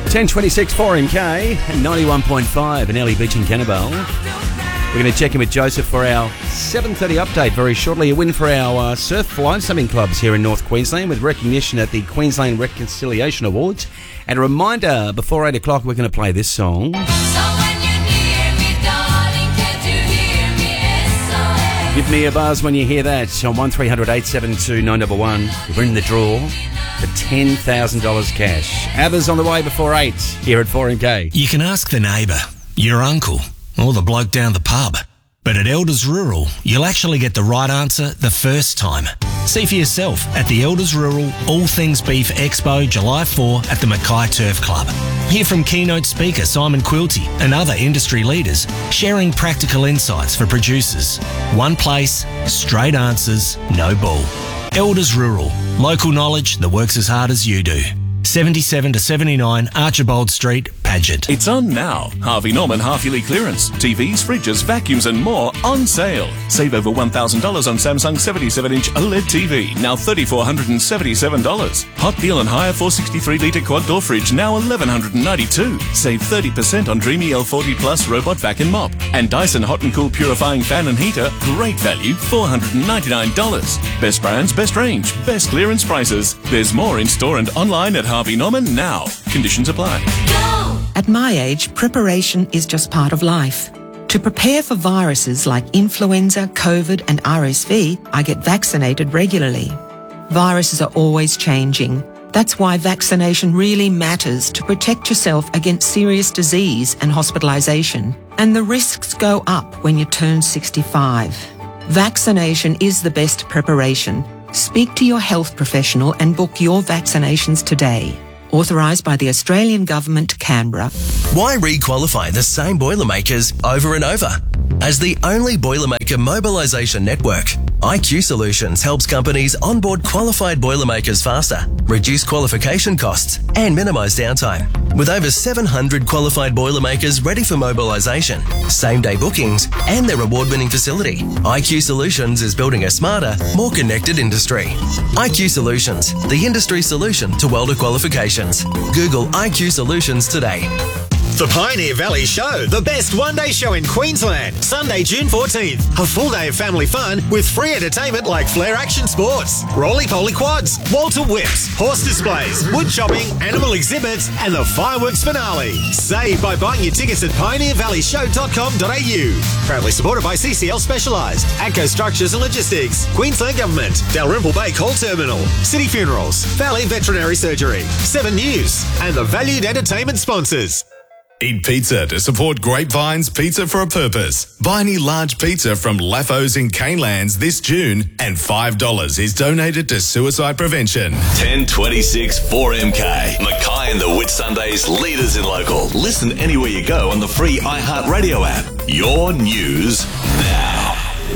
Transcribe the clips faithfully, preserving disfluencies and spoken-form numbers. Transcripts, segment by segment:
ten twenty-six four M K and ninety-one point five in Early Beach and Cannibal. We're going to check in with Joseph for our seven thirty update very shortly. A win for our uh, surf fly swimming clubs here in North Queensland with recognition at the Queensland Reconciliation Awards. And a reminder, before eight o'clock, we're going to play this song. So when you're near me, darling, can't you hear me? S O S. Give me a buzz when you hear that on one three hundred eight seven two nine one one. We're in the draw for ten thousand dollars cash. Others on the way before eight here at four M K. You can ask the neighbour, your uncle, or the bloke down the pub. But at Elders Rural, you'll actually get the right answer the first time. See for yourself at the Elders Rural All Things Beef Expo July fourth at the Mackay Turf Club. Hear from keynote speaker Simon Quilty and other industry leaders sharing practical insights for producers. One place, straight answers, no bull. Elders Rural, local knowledge that works as hard as you do. seventy-seven to seventy-nine Archibald Street, Paget. It's on now. Harvey Norman half-yearly clearance. T Vs, fridges, vacuums and more on sale. Save over one thousand dollars on Samsung seventy-seven inch OLED T V, now three thousand four hundred seventy-seven dollars. Hot deal on higher four hundred sixty-three litre quad door fridge, now one thousand one hundred ninety-two dollars. Save thirty percent on Dreamy L forty Plus robot vac and mop. And Dyson Hot and Cool purifying fan and heater, great value, four hundred ninety-nine dollars. Best brands, best range, best clearance prices. There's more in store and online at Harvey Norman now. Conditions apply. Go! At my age, preparation is just part of life. To prepare for viruses like influenza, COVID and R S V, I get vaccinated regularly. Viruses are always changing. That's why vaccination really matters to protect yourself against serious disease and hospitalisation. And the risks go up when you turn sixty-five. Vaccination is the best preparation. Speak to your health professional and book your vaccinations today. Authorised by the Australian Government, Canberra. Why re-qualify the same Boilermakers over and over? As the only Boilermaker mobilisation network, I Q Solutions helps companies onboard qualified Boilermakers faster, reduce qualification costs and minimise downtime. With over seven hundred qualified Boilermakers ready for mobilisation, same-day bookings and their award-winning facility, I Q Solutions is building a smarter, more connected industry. I Q Solutions, the industry solution to welder qualifications. Google I Q Solutions today. The Pioneer Valley Show, the best one-day show in Queensland. Sunday, June fourteenth. A full day of family fun with free entertainment like Flair Action Sports, Roly-Poly Quads, Walter Whips, horse displays, wood chopping, animal exhibits, and the fireworks finale. Save by buying your tickets at pioneer valley show dot com dot a u. Proudly supported by C C L Specialised, ATCO Structures and Logistics, Queensland Government, Dalrymple Bay Coal Terminal, City Funerals, Valley Veterinary Surgery, Seven News, and the valued entertainment sponsors. Eat pizza to support Grapevine's Pizza for a Purpose. Buy any large pizza from Laffos in Canelands this June and five dollars is donated to suicide prevention. ten twenty-six four M K. Mackay and the Whitsundays, leaders in local. Listen anywhere you go on the free iHeartRadio app. Your news now.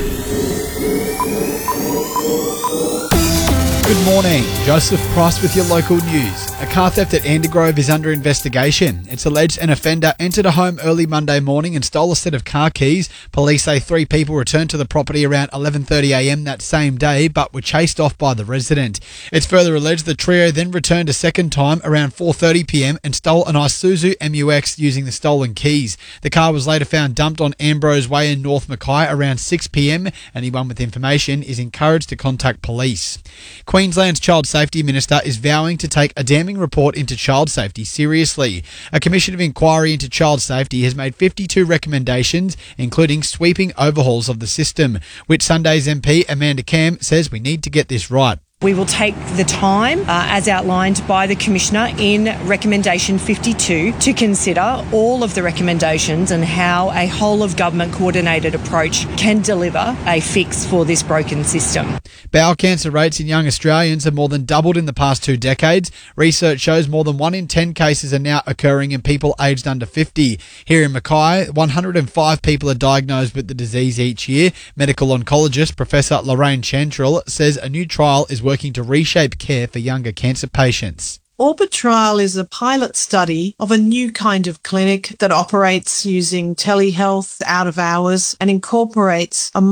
Good morning. Joseph Price with your local news. A car theft at Andergrove is under investigation. It's alleged an offender entered a home early Monday morning and stole a set of car keys. Police say three people returned to the property around eleven thirty a m that same day but were chased off by the resident. It's further alleged the trio then returned a second time around four thirty p m and stole an Isuzu M U X using the stolen keys. The car was later found dumped on Ambrose Way in North Mackay around six p m. Anyone with information is encouraged to contact police. Queensland's Child Safety Minister is vowing to take a damning report into child safety seriously. A commission of inquiry into child safety has made fifty-two recommendations, including sweeping overhauls of the system. Whitsundays M P Amanda Cam says we need to get this right. We will take the time, uh, as outlined by the Commissioner in Recommendation fifty-two, to consider all of the recommendations and how a whole-of-government coordinated approach can deliver a fix for this broken system. Bowel cancer rates in young Australians have more than doubled in the past two decades. Research shows more than one in ten cases are now occurring in people aged under fifty. Here in Mackay, one hundred five people are diagnosed with the disease each year. Medical oncologist Professor Lorraine Chantrell says a new trial is working working to reshape care for younger cancer patients. Orbit Trial is a pilot study of a new kind of clinic that operates using telehealth out of hours and incorporates a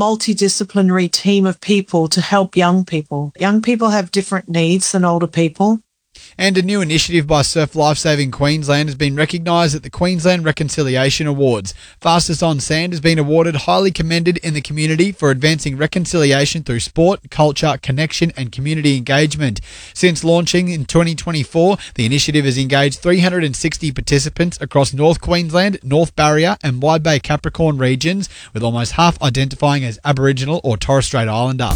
multidisciplinary team of people to help young people. Young people have different needs than older people. And a new initiative by Surf Lifesaving Queensland has been recognised at the Queensland Reconciliation Awards. Fastest on Sand has been awarded highly commended in the community for advancing reconciliation through sport, culture, connection and community engagement. Since launching in twenty twenty-four, the initiative has engaged three hundred sixty participants across North Queensland, North Barrier and Wide Bay Capricorn regions, with almost half identifying as Aboriginal or Torres Strait Islander.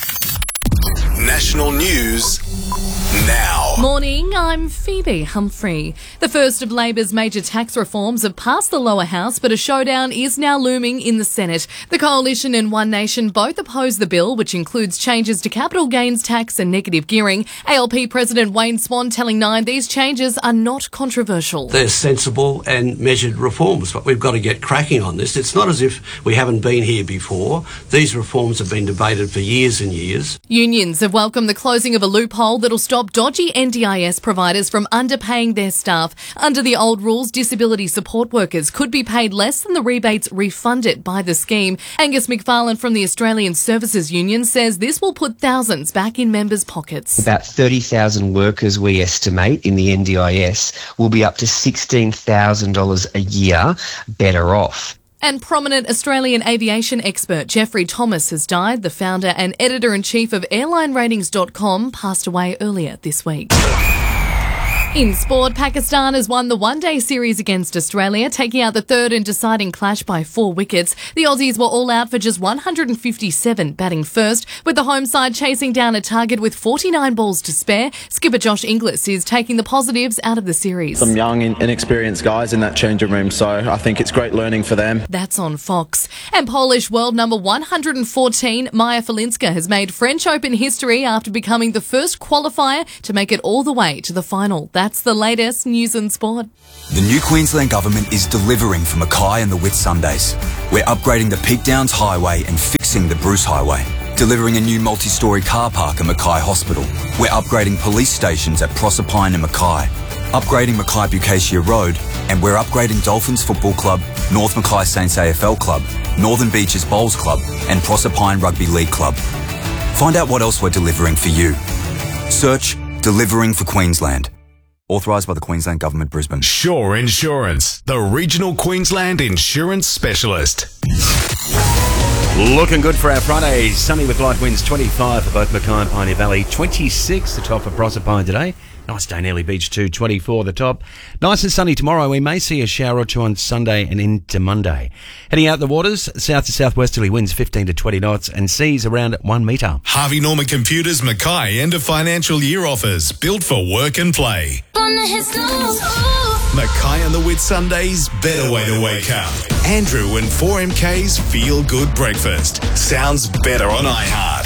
National news now. Morning, I'm Phoebe Humphrey. The first of Labor's major tax reforms have passed the lower house, but a showdown is now looming in the Senate. The Coalition and One Nation both oppose the bill, which includes changes to capital gains tax and negative gearing. A L P President Wayne Swan telling Nine these changes are not controversial. They're sensible and measured reforms, but we've got to get cracking on this. It's not as if we haven't been here before. These reforms have been debated for years and years. Unions have welcomed the closing of a loophole that'll stop dodgy N D I S providers from underpaying their staff. Under the old rules, disability support workers could be paid less than the rebates refunded by the scheme. Angus McFarlane from the Australian Services Union says this will put thousands back in members' pockets. About thirty thousand workers, we estimate, in the N D I S will be up to sixteen thousand dollars a year better off. And prominent Australian aviation expert Jeffrey Thomas has died. The founder and editor-in-chief of airline ratings dot com passed away earlier this week. In sport, Pakistan has won the one-day series against Australia, taking out the third and deciding clash by four wickets. The Aussies were all out for just one hundred fifty-seven, batting first, with the home side chasing down a target with forty-nine balls to spare. Skipper Josh Inglis is taking the positives out of the series. Some young, inexperienced guys in that changing room, so I think it's great learning for them. That's on Fox. And Polish world number one hundred fourteen, Maja Falińska, has made French Open history after becoming the first qualifier to make it all the way to the final. That's the latest news and sport. The new Queensland Government is delivering for Mackay and the Whitsundays. We're upgrading the Peak Downs Highway and fixing the Bruce Highway. Delivering a new multi-storey car park at Mackay Hospital. We're upgrading police stations at Proserpine and Mackay. Upgrading Mackay Bucacia Road. And we're upgrading Dolphins Football Club, North Mackay Saints A F L Club, Northern Beaches Bowls Club and Proserpine Rugby League Club. Find out what else we're delivering for you. Search Delivering for Queensland. Authorised by the Queensland Government, Brisbane. Shore Insurance, the regional Queensland insurance specialist. Looking good for our Friday. Sunny with light winds, twenty-five for both Mackay and Pioneer Valley. twenty-six the top for Proserpine today. Nice day in Airlie Beach too, twenty-four the top. Nice and sunny tomorrow. We may see a shower or two on Sunday and into Monday. Heading out the waters, south to southwesterly winds fifteen to twenty knots and seas around one metre. Harvey Norman Computers Mackay end of financial year offers, built for work and play. Mackay and the Whitsundays, better way to wake up. Andrew and four M K's Feel Good Breakfast. Sounds better on iHeart.